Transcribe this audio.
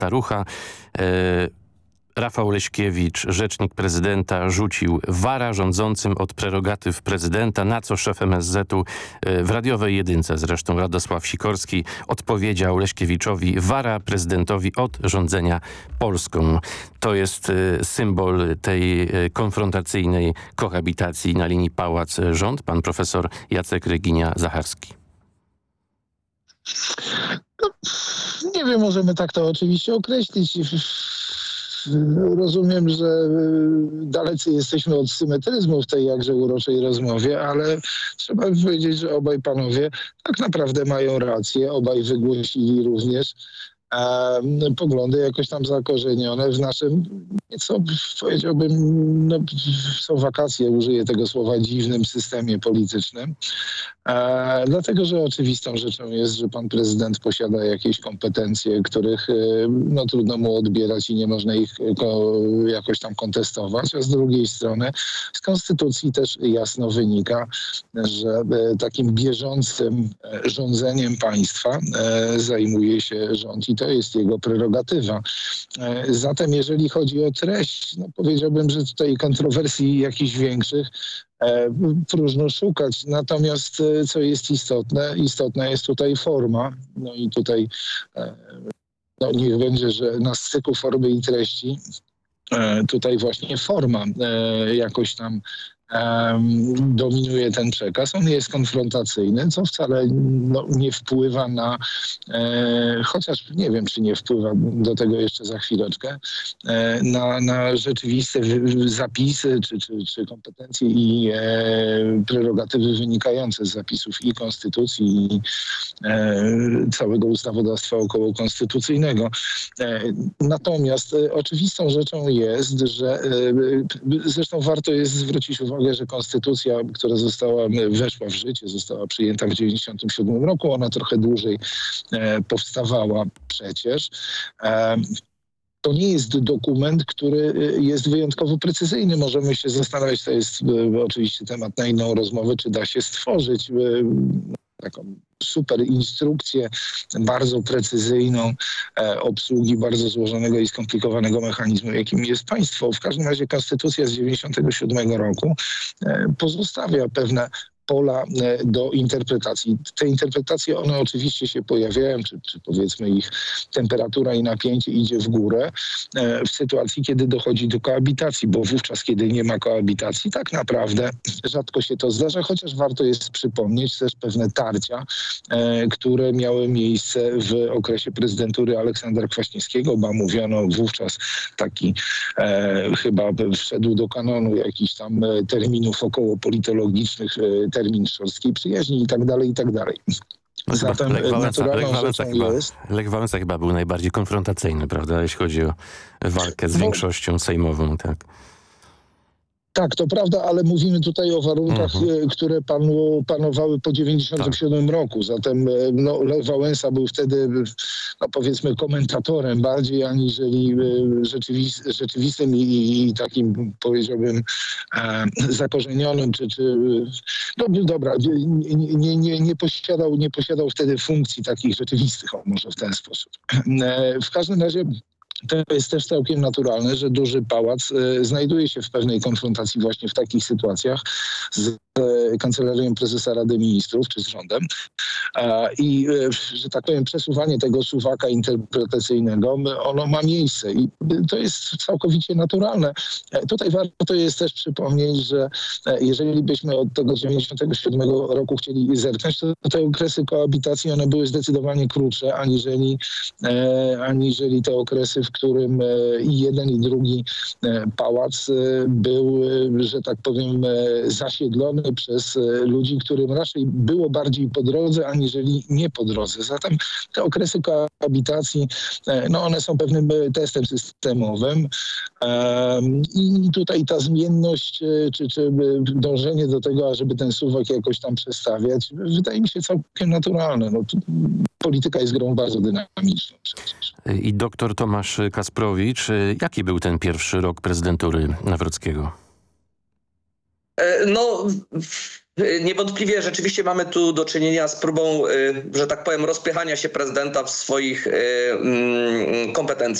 starucha. Rafał Leśkiewicz, rzecznik prezydenta, rzucił wara rządzącym od prerogatyw prezydenta, na co szef MSZ-u w radiowej jedynce, zresztą Radosław Sikorski, odpowiedział Leśkiewiczowi: wara prezydentowi od rządzenia Polską. To jest symbol tej konfrontacyjnej kohabitacji na linii pałac-rząd. Pan profesor Jacek Ryginia-Zacharski. No, nie wiem, możemy tak to oczywiście określić. Rozumiem, że dalecy jesteśmy od symetryzmu w tej jakże uroczej rozmowie, ale trzeba powiedzieć, że obaj panowie tak naprawdę mają rację. Obaj wygłosili również poglądy jakoś tam zakorzenione w naszym, nieco powiedziałbym, no, są wakacje, użyję tego słowa, dziwnym systemie politycznym. Dlatego, że oczywistą rzeczą jest, że pan prezydent posiada jakieś kompetencje, których no, trudno mu odbierać i nie można ich jakoś tam kontestować, a z drugiej strony z konstytucji też jasno wynika, że takim bieżącym rządzeniem państwa zajmuje się rząd i to jest jego prerogatywa. Zatem jeżeli chodzi o treść, no powiedziałbym, że tutaj kontrowersji jakichś większych próżno szukać. Natomiast co jest istotne? Istotna jest tutaj forma. No i tutaj no niech będzie, że na styku formy i treści tutaj właśnie forma jakoś tam dominuje ten przekaz. On jest konfrontacyjny, co wcale no, nie wpływa na, chociaż nie wiem, czy nie wpływa, do tego jeszcze za chwileczkę, na rzeczywiste zapisy, czy kompetencje i prerogatywy wynikające z zapisów i konstytucji, i całego ustawodawstwa okołokonstytucyjnego. Natomiast oczywistą rzeczą jest, że zresztą warto jest zwrócić uwagę, że konstytucja, która weszła w życie, została przyjęta w 1997 roku, ona trochę dłużej powstawała przecież. To nie jest dokument, który jest wyjątkowo precyzyjny. Możemy się zastanawiać, to jest oczywiście temat na inną rozmowę, czy da się stworzyć taką super instrukcję, bardzo precyzyjną obsługi bardzo złożonego i skomplikowanego mechanizmu, jakim jest państwo. W każdym razie konstytucja z 1997 roku pozostawia pewne pola do interpretacji. Te interpretacje, one oczywiście się pojawiają, czy powiedzmy ich temperatura i napięcie idzie w górę w sytuacji, kiedy dochodzi do koabitacji, bo wówczas, kiedy nie ma koabitacji, tak naprawdę rzadko się to zdarza, chociaż warto jest przypomnieć też pewne tarcia, które miały miejsce w okresie prezydentury Aleksandra Kwaśniewskiego, bo mówiono wówczas taki chyba wszedł do kanonu jakichś tam terminów okołopolitologicznych, termin szorstkiej przyjaźni i tak dalej, i tak dalej. Zatem Lech Wałęsa chyba był najbardziej konfrontacyjny, prawda, jeśli chodzi o walkę z większością sejmową, tak. Tak, to prawda, ale mówimy tutaj o warunkach, które panowały po 1997 roku. Zatem no, Lech Wałęsa był wtedy, no, powiedzmy, komentatorem bardziej aniżeli rzeczywistym i takim, powiedziałbym, zakorzenionym, no dobra, nie posiadał wtedy funkcji takich rzeczywistych, może w ten sposób. W każdym razie to jest też całkiem naturalne, że duży pałac znajduje się w pewnej konfrontacji właśnie w takich sytuacjach z Kancelarią Prezesa Rady Ministrów czy z rządem. I, że tak powiem, przesuwanie tego suwaka interpretacyjnego, ono ma miejsce i to jest całkowicie naturalne. Tutaj warto jest też przypomnieć, że jeżeli byśmy od tego 1997 roku chcieli zerknąć, to te okresy koabitacji, one były zdecydowanie krótsze aniżeli te okresy, w którym i jeden, i drugi pałac był, że tak powiem, zasiedlony przez ludzi, którym raczej było bardziej po drodze, aniżeli nie po drodze. Zatem te okresy koabitacji, no one są pewnym testem systemowym i tutaj ta zmienność, czy dążenie do tego, ażeby ten suwak jakoś tam przestawiać, wydaje mi się całkiem naturalne. No, polityka jest grą bardzo dynamiczną przecież. I doktor Tomasz Kasprowicz, jaki był ten pierwszy rok prezydentury Nawrockiego? No, Niewątpliwie rzeczywiście mamy tu do czynienia z próbą, że tak powiem, rozpychania się prezydenta w swoich kompetencjach.